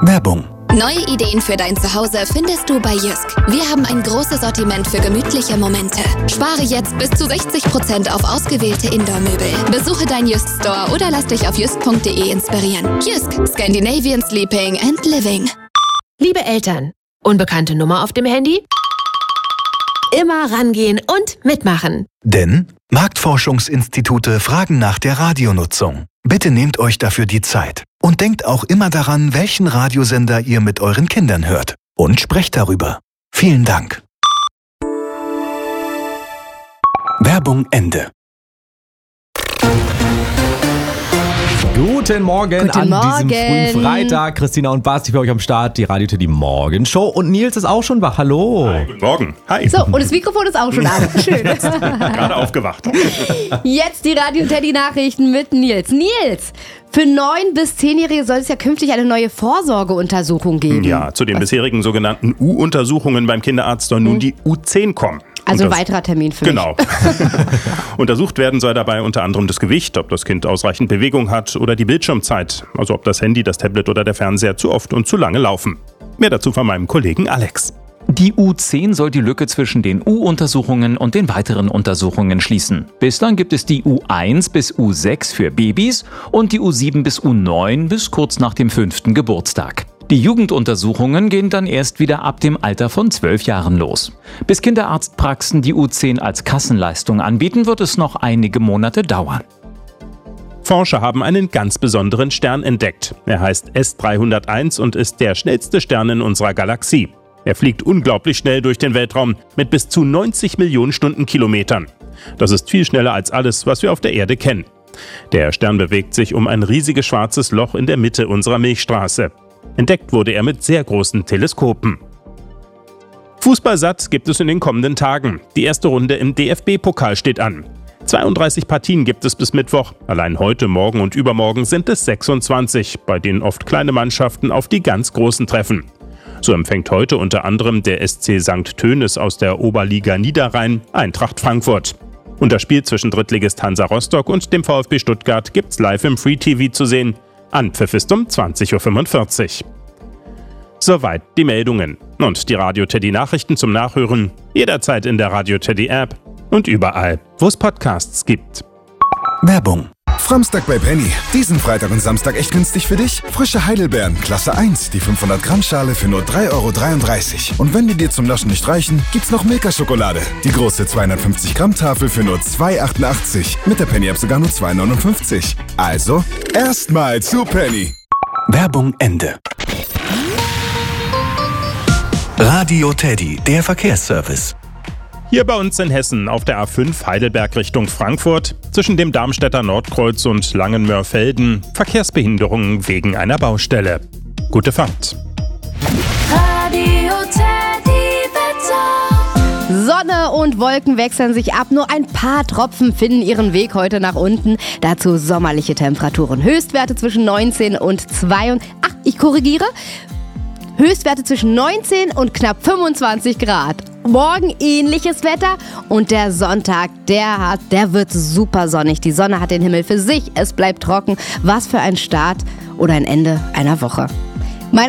Werbung. Neue Ideen für dein Zuhause findest du bei Jysk. Wir haben ein großes Sortiment für gemütliche Momente. Spare jetzt bis zu 60% auf ausgewählte Indoor-Möbel. Besuche deinen Jysk Store oder lass dich auf jysk.de inspirieren. Jysk, Scandinavian Sleeping and Living. Liebe Eltern, unbekannte Nummer auf dem Handy? Immer rangehen und mitmachen. Denn Marktforschungsinstitute fragen nach der Radionutzung. Bitte nehmt euch dafür die Zeit. Und denkt auch immer daran, welchen Radiosender ihr mit euren Kindern hört. Und sprecht darüber. Vielen Dank. Werbung Ende. Guten Morgen Guten an diesem Morgen. frühen Freitag. Christina und Basti für euch am Start. Die Radio Teddy Morgenshow. Und Nils ist auch schon wach. Hallo. Hi, guten Morgen. Hi. So, und das Mikrofon ist auch schon an. Schön. Gerade aufgewacht. Jetzt die Radio Teddy Nachrichten mit Nils. Nils, für 9- bis 10-Jährige soll es ja künftig eine neue Vorsorgeuntersuchung geben. Ja, zu den bisherigen sogenannten U-Untersuchungen beim Kinderarzt soll nun die U10 kommen. Also ein weiterer Termin für mich. Genau. Untersucht werden soll dabei unter anderem das Gewicht, ob das Kind ausreichend Bewegung hat oder die Bildschirmzeit. Also ob das Handy, das Tablet oder der Fernseher zu oft und zu lange laufen. Mehr dazu von meinem Kollegen Alex. Die U10 soll die Lücke zwischen den U-Untersuchungen und den weiteren Untersuchungen schließen. Bislang gibt es die U1 bis U6 für Babys und die U7 bis U9 bis kurz nach dem 5. Geburtstag. Die Jugenduntersuchungen gehen dann erst wieder ab dem Alter von 12 Jahren los. Bis Kinderarztpraxen die U10 als Kassenleistung anbieten, wird es noch einige Monate dauern. Forscher haben einen ganz besonderen Stern entdeckt. Er heißt S301 und ist der schnellste Stern in unserer Galaxie. Er fliegt unglaublich schnell durch den Weltraum mit bis zu 90 Millionen Stundenkilometern. Das ist viel schneller als alles, was wir auf der Erde kennen. Der Stern bewegt sich um ein riesiges schwarzes Loch in der Mitte unserer Milchstraße. Entdeckt wurde er mit sehr großen Teleskopen. Fußballsatt gibt es in den kommenden Tagen. Die erste Runde im DFB-Pokal steht an. 32 Partien gibt es bis Mittwoch. Allein heute, morgen und übermorgen sind es 26, bei denen oft kleine Mannschaften auf die ganz großen treffen. So empfängt heute unter anderem der SC St. Tönis aus der Oberliga Niederrhein Eintracht Frankfurt. Und das Spiel zwischen Drittligist Hansa Rostock und dem VfB Stuttgart gibt's live im Free TV zu sehen. Anpfiff ist um 20.45 Uhr. Soweit die Meldungen. Und die Radio Teddy Nachrichten zum Nachhören jederzeit in der Radio Teddy App und überall, wo es Podcasts gibt. Werbung. Framstag bei Penny. Diesen Freitag und Samstag echt günstig für dich? Frische Heidelbeeren, Klasse 1, die 500 Gramm Schale für nur 3,33 €. Und wenn die dir zum Naschen nicht reichen, gibt's noch Milka-Schokolade. Die große 250 Gramm Tafel für nur 2,88 €. Mit der Penny-App sogar nur 2,59 €. Also, erstmal zu Penny. Werbung Ende. Radio Teddy, der Verkehrsservice. Hier bei uns in Hessen auf der A5 Heidelberg Richtung Frankfurt, zwischen dem Darmstädter Nordkreuz und Langenmörfelden, Verkehrsbehinderungen wegen einer Baustelle. Gute Fahrt. Radio Teddy Wetter. Sonne und Wolken wechseln sich ab. Nur ein paar Tropfen finden ihren Weg heute nach unten. Dazu sommerliche Temperaturen. Höchstwerte zwischen 19 und 22. Ach, ich korrigiere. Höchstwerte zwischen 19 und knapp 25 Grad. Morgen ähnliches Wetter und der Sonntag, der wird super sonnig. Die Sonne hat den Himmel für sich, es bleibt trocken. Was für ein Start oder ein Ende einer Woche.